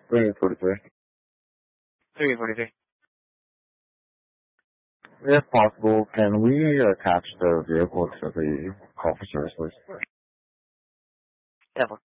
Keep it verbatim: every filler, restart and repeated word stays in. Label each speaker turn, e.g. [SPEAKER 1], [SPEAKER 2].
[SPEAKER 1] three forty-three.
[SPEAKER 2] three forty-three.
[SPEAKER 1] If possible, can we attach the vehicle to the call for service, please?
[SPEAKER 2] Definitely.